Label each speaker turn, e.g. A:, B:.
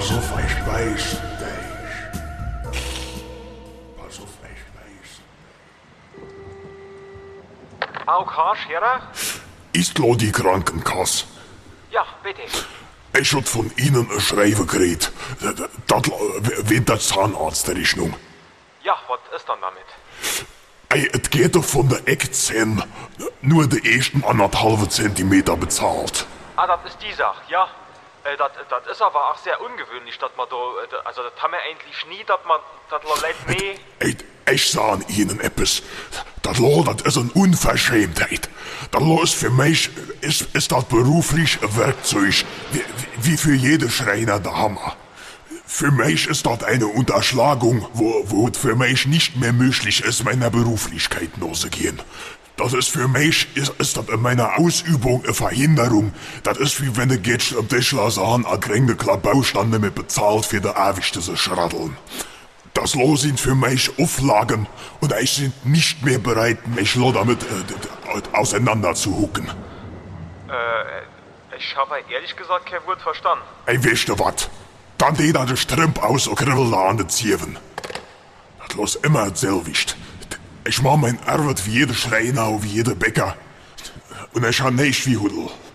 A: Pass auf, ich weiß dich. Pass auf, ich weiß.
B: AOK, Scherer?
A: Ist lo die Krankenkasse?
B: Ja, bitte.
A: Ich hab von Ihnen ein Schreiben gekriegt. Das wegen der Zahnarztrechnung.
B: Ja, was ist dann damit?
A: Ey, es geht doch von der Eckzähne nur die ersten 1,5 Zentimeter bezahlt.
B: Ah, das ist die Sache, ja. Das ist aber auch sehr ungewöhnlich, dass man da, also das haben wir eigentlich nie, dass man, das Leute mehr...
A: Ey, ich sag Ihnen etwas. Das ist eine Unverschämtheit. Das ist für mich, ist das beruflich ein Werkzeug, wie für jede Schreiner der Hammer. Für mich ist das eine Unterschlagung, wo es für mich nicht mehr möglich ist, meiner Beruflichkeit nachzugehen. Das ist für mich, ist das in meiner Ausübung eine Verhinderung. Das ist wie wenn du gehst am Tischler sagen, a kränkte Bausteine mit bezahlt für die ewigste Schraddeln. Das sind für mich Auflagen und ich sind nicht mehr bereit, mich damit auseinander zu hucken.
B: Ich habe ehrlich gesagt kein Wort verstanden.
A: Ey, weißt du wat? Dann geht er den Strümp aus und kribbelt da an den Zieven. Das los immer selwicht. Ich mach mein Arbeit wie jeder Schreiner und wie jeder Bäcker. Und ich hab nicht wie Hudel.